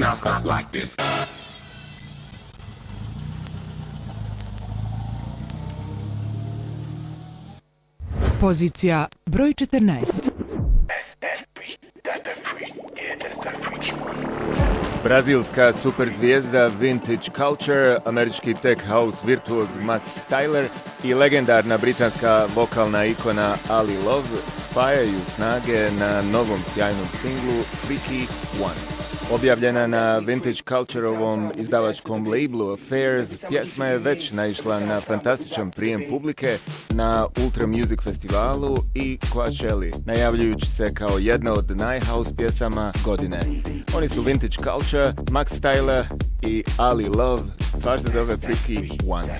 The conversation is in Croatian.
not stop like this. Pozicija broj 14. Brazilska superzvijezda Vintage Culture, američki tech house virtuoz Max Styler i legendarna britanska vokalna ikona Ali Love spajaju snage na novom sjajnom singlu Freaky One. Objavljena na Vintage Culture-ovom izdavačkom labelu Affairs, pjesma je već naišla na fantastičan prijem publike na Ultra Music festivalu i Coachelli, najavljujući se kao jedna od najhouse pjesama godine. Oni su Vintage Culture, Max Styler i Ali Love, stvar se zove Freaky One.